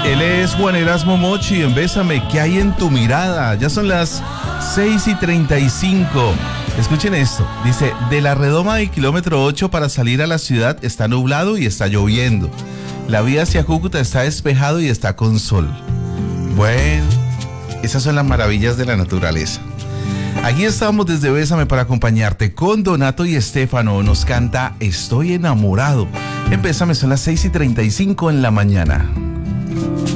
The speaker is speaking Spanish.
Él es Juan Erasmo Mochi en Bésame, ¿qué hay en tu mirada? Ya son las 6:35. Escuchen esto, dice, de la redoma del kilómetro 8 para salir a la ciudad está nublado y está lloviendo. La vía hacia Cúcuta está despejado y está con sol. Bueno, esas son las maravillas de la naturaleza. Aquí estamos desde Bésame para acompañarte con Donato y Estefano. Nos canta Estoy enamorado. En Bésame son las 6:35 en la mañana.